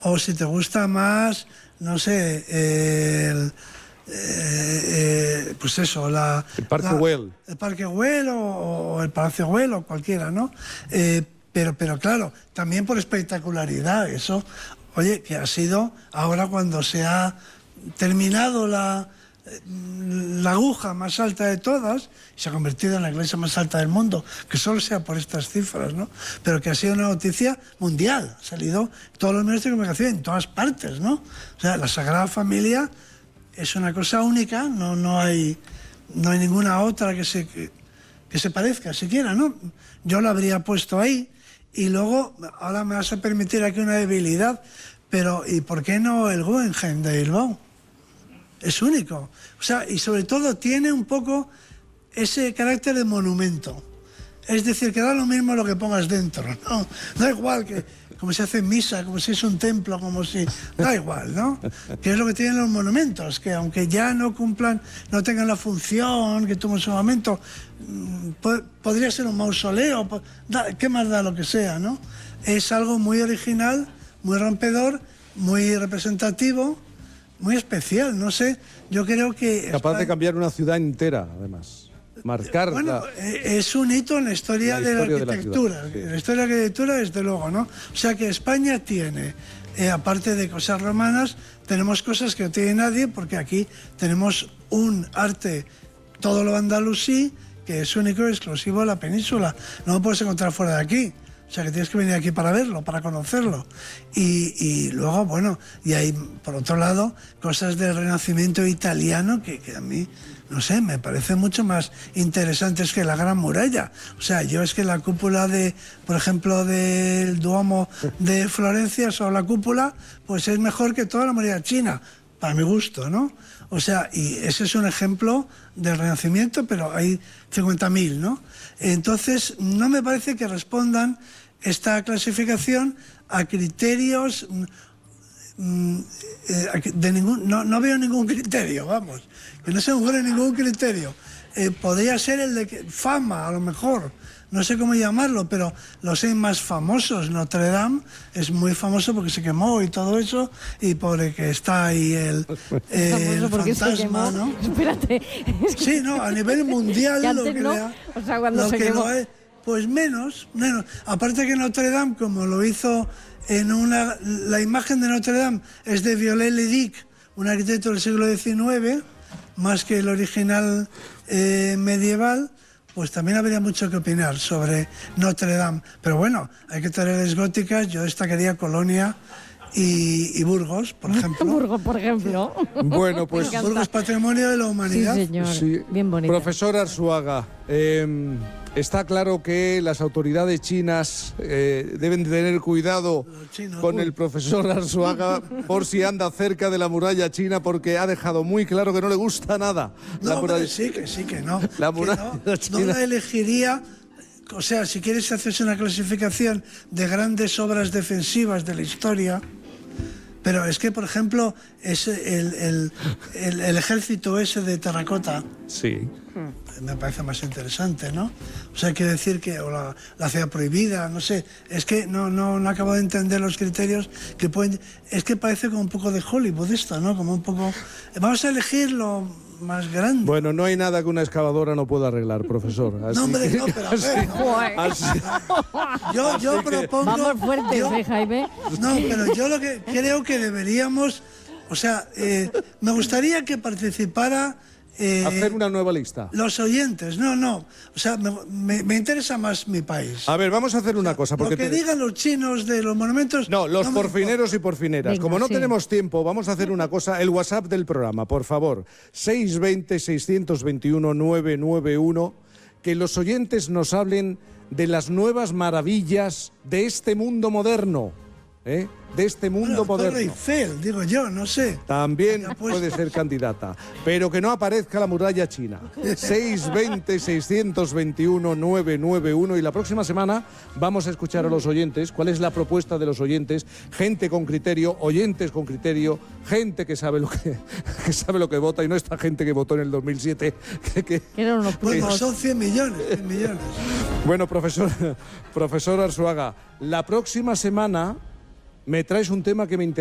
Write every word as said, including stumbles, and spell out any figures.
O si te gusta más, no sé, el, eh, eh, pues eso, la... El Parque la, Güell. El Parque Güell o, o el Palacio Güell o cualquiera, ¿no? Eh, pero, pero claro, también por espectacularidad, eso, oye, que ha sido ahora cuando se ha terminado la... la aguja más alta de todas, se ha convertido en la iglesia más alta del mundo, que solo sea por estas cifras, ¿no? Pero que ha sido una noticia mundial, ha salido todos los medios de comunicación en todas partes, ¿no? O sea, la Sagrada Familia es una cosa única, no, no, hay, no hay ninguna otra que se, que, que se parezca siquiera, ¿no? Yo la habría puesto ahí y luego, ahora me vas a permitir aquí una debilidad, pero ¿y por qué no el Guggenheim de Bilbao? Es único. O sea, y sobre todo tiene un poco ese carácter de monumento. Es decir, que da lo mismo lo que pongas dentro, ¿no? Da igual que, como se hace en misa, como si es un templo, como si... Da igual, ¿no? Que es lo que tienen los monumentos, que aunque ya no cumplan, no tengan la función que tuvo en su momento, po- podría ser un mausoleo, po- da, ¿qué más da lo que sea, no? Es algo muy original, muy rompedor, muy representativo, muy especial, no sé, yo creo que... Capaz está... de cambiar una ciudad entera, además. Marcar Bueno, la... es un hito en la historia, la de la historia arquitectura, de la ciudad, sí. en la historia de la arquitectura desde luego, ¿no? O sea que España tiene, eh, aparte de cosas romanas, tenemos cosas que no tiene nadie, porque aquí tenemos un arte, todo lo andalusí, que es único y exclusivo de la península, no lo puedes encontrar fuera de aquí. O sea, que tienes que venir aquí para verlo, para conocerlo. Y, y luego, bueno, y hay, por otro lado, cosas del Renacimiento italiano que, que a mí, no sé, me parecen mucho más interesantes que la Gran Muralla. O sea, yo es que la cúpula de, por ejemplo, del Duomo de Florencia, o la cúpula, pues es mejor que toda la muralla china, para mi gusto, ¿no? O sea, y ese es un ejemplo del Renacimiento, pero hay cincuenta mil, ¿no? Entonces, no me parece que respondan esta clasificación a criterios de ningún... No, no veo ningún criterio, vamos, que no se me ocurre ningún criterio. Eh, podría ser el de que, fama, a lo mejor, no sé cómo llamarlo, pero los hay más famosos. Notre Dame es muy famoso porque se quemó y todo eso, y porque está ahí el, eh, el fantasma, ¿no? Espérate. Sí, no, a nivel mundial lo que no, le ha, o sea, cuando lo se que quemó. lo es, pues menos, menos. Aparte que Notre Dame, como lo hizo en una... La imagen de Notre Dame es de Viollet-le-Duc, un arquitecto del siglo diecinueve, más que el original eh, medieval, pues también habría mucho que opinar sobre Notre Dame. Pero bueno, hay que tener góticas, yo destacaría Colonia y, y Burgos, por ejemplo. Burgos, por ejemplo. Bueno, pues... Burgos, patrimonio de la humanidad. Sí, señor. Sí. Bien bonito. Profesor Arzuaga, eh, está claro que las autoridades chinas eh, deben tener cuidado chinos, con uy. el profesor Arzuaga por si anda cerca de la muralla china, porque ha dejado muy claro que no le gusta nada. No, la hombre, muralla... sí, que sí, que no. La que muralla no, china. no la elegiría. O sea, si quieres hacerse una clasificación de grandes obras defensivas de la historia, pero es que, por ejemplo, ese, el, el, el, el ejército ese de terracota, Sí. me parece más interesante, ¿no? O sea, quiero decir que, o la, la ciudad prohibida, no sé, es que no, no, no acabo de entender los criterios que pueden... Es que parece como un poco de Hollywood esto, ¿no? Como un poco... Vamos a elegir lo más grande. Bueno, no hay nada que una excavadora no pueda arreglar, profesor. Así No, hombre, que- no, pero a ver, ¿no? así- Yo, yo Así que- propongo... Vamos fuertes, yo- ¿eh, Jaime? No, pero yo lo que creo que deberíamos... O sea, eh, me gustaría que participara... eh, hacer una nueva lista. los oyentes, no, no. O sea, me, me- me interesa más mi país. A ver, vamos a hacer una cosa. Porque Lo que te- digan los chinos de los monumentos... No, los me porfineros y porfineras. Venga, Como no sí. tenemos tiempo, vamos a hacer una cosa. El WhatsApp del programa, por favor. seis dos cero, seis dos uno, nueve nueve uno. Que los oyentes nos hablen de las nuevas maravillas de este mundo moderno. ¿eh? De este mundo Bueno, Torre moderno. Eiffel, digo yo, no sé. También Ya puesto. puede ser candidata, pero que no aparezca la muralla china. seis dos cero, seis dos uno, nueve nueve uno. Y la próxima semana vamos a escuchar a los oyentes cuál es la propuesta de los oyentes, gente con criterio, oyentes con criterio, gente que sabe lo que, que sabe lo que vota y no esta gente que votó en el dos mil siete. Que, que- Que eran unos Bueno, primos. son cien millones, cien millones. Bueno, profesor, profesor Arzuaga, la próxima semana me traes un tema que me interesa.